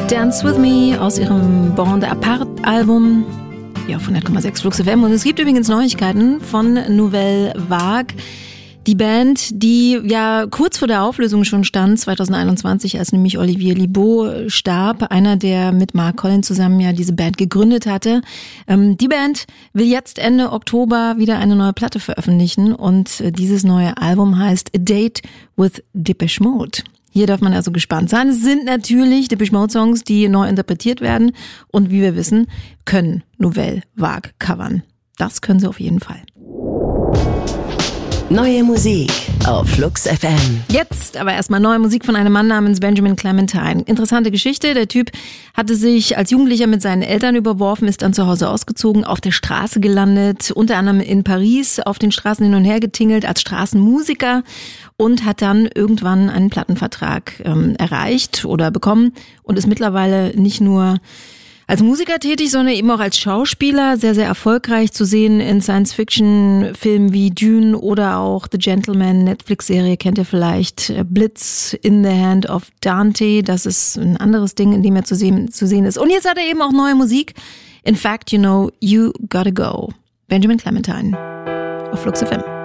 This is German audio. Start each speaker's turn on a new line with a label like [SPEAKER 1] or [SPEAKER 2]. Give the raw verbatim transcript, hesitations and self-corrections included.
[SPEAKER 1] Dance With Me aus ihrem Bande Apart Album. Ja, auf hundert Komma sechs Flux F M. Und es gibt übrigens Neuigkeiten von Nouvelle Vague. Die Band, die ja kurz vor der Auflösung schon stand, zwanzig einundzwanzig, als nämlich Olivier Libaud starb, einer, der mit Mark Collin zusammen ja diese Band gegründet hatte. Ähm, die Band will jetzt Ende Oktober wieder eine neue Platte veröffentlichen und dieses neue Album heißt A Date with Depeche Mode. Hier darf man also gespannt sein. Es sind natürlich Depeche Mode Songs, die neu interpretiert werden und wie wir wissen, können Nouvelle Vague covern. Das können sie auf jeden Fall.
[SPEAKER 2] Neue Musik auf Flux F M.
[SPEAKER 1] Jetzt aber erstmal neue Musik von einem Mann namens Benjamin Clementine. Interessante Geschichte. Der Typ hatte sich als Jugendlicher mit seinen Eltern überworfen, ist dann zu Hause ausgezogen, auf der Straße gelandet, unter anderem in Paris, auf den Straßen hin und her getingelt als Straßenmusiker und hat dann irgendwann einen Plattenvertrag ähm, erreicht oder bekommen und ist mittlerweile nicht nur als Musiker tätig, sondern eben auch als Schauspieler, sehr, sehr erfolgreich zu sehen in Science-Fiction-Filmen wie Dune oder auch The Gentleman, Netflix-Serie kennt ihr vielleicht, Blitz in the Hand of Dante, das ist ein anderes Ding, in dem er zu sehen, zu sehen ist. Und jetzt hat er eben auch neue Musik. In fact, you know, you gotta go. Benjamin Clementine auf Flux F M.